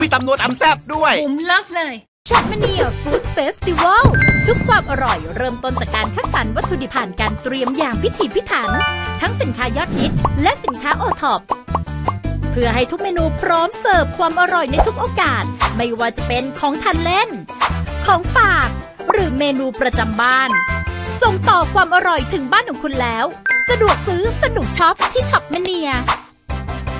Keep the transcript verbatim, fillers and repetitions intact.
มีตำนัวตำแซ่บด้วยผมเลิฟเลยช็อปมเนียฟู้ดเฟสติวัลทุกความอร่อยเริ่มต้นจากการคัดสรรวัตถุดิบผ่านการเตรียมอย่างพิถีพิถันทั้งสินค้ายอดฮิตและสินค้าโอท็อปเพื่อให้ทุกเมนูพร้อมเสิร์ฟความอร่อยในทุกโอกาสไม่ว่าจะเป็นของทานเล่นของฝากหรือเมนูประจำบ้านส่งต่อความอร่อยถึงบ้านของคุณแล้วสะดวกซื้อสนุกช็อปที่ช็อปมเนีย